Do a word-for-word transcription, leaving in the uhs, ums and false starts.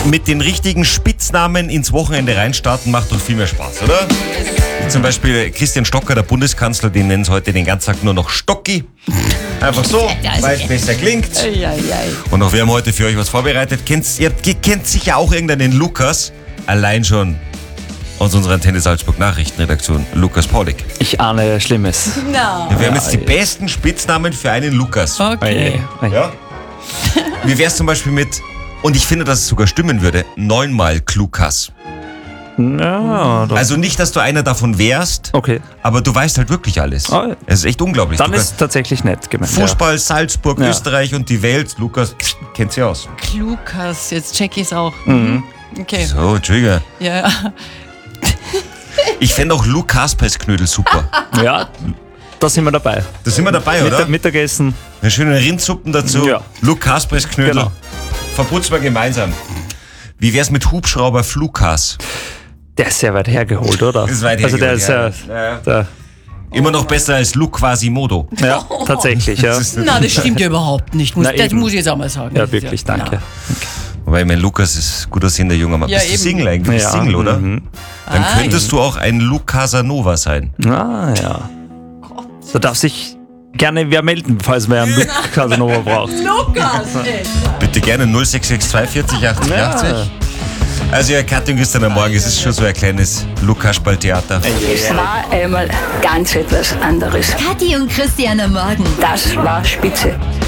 Mit den richtigen Spitznamen ins Wochenende reinstarten macht doch viel mehr Spaß, oder? Wie zum Beispiel Christian Stocker, der Bundeskanzler, den nennen sie heute den ganzen Tag nur noch Stocki. Einfach so, weil es besser klingt. Und auch wir haben heute für euch was vorbereitet. Kennt, ihr kennt sicher auch irgendeinen Lukas. Allein schon aus unserer Antenne Salzburg Nachrichtenredaktion, Lukas Paulik. Ich ahne Schlimmes. No. Ja, wir haben jetzt die besten Spitznamen für einen Lukas. Okay. Ja? Wie wär's zum Beispiel mit, und ich finde, dass es sogar stimmen würde, neunmal Klukas. Ja, doch. Also nicht, dass du einer davon wärst, Okay. aber du weißt halt wirklich alles. Oh. Es ist echt unglaublich. Dann Du ist tatsächlich nett gemeint. Fußball, Salzburg, Ja. Österreich und die Welt. Lukas kennt sie aus. Lukas, jetzt check ich's auch. Mhm. Okay. So, Entschuldige. Ja. Ich fände auch Lukas Pessknödel super. Ja. ja, da sind wir dabei. Da sind wir dabei, oder? Mittag, Mittagessen. Eine schöne Rindsuppen dazu. Ja. Lukas Pessknödel. Genau. Verputzen wir gemeinsam. Wie wär's mit Hubschrauber Flukas? Der ist sehr weit hergeholt, oder? Das ist weit also der hergeholt, ist ja. ja, Ja. Der, Immer noch besser als Luke Quasimodo. ja, tatsächlich, ja. Na, das stimmt ja überhaupt nicht. Muss, Na, das eben. muss ich jetzt auch mal sagen. Ja, Das ist wirklich, ja, danke. Wobei, mein Lukas ist gut aussehender junger Mann. Ja, Bist du eben. Single eigentlich? Du bist Ja, Single, oder? mhm. Dann Ah, könntest du auch ein Luke Casanova sein. Ah, ja. Da darf sich gerne wer melden, falls man einen Luke Casanova braucht. Lukas, ey. Bitte gerne null sechs sechs zwei vierzig achtzig achtzig. Also ja, Katja und Christian am Morgen, es ist schon so ein kleines Lukas-Ball-Theater. Es war einmal ganz etwas anderes. Kathi und Christian am Morgen. Das war spitze.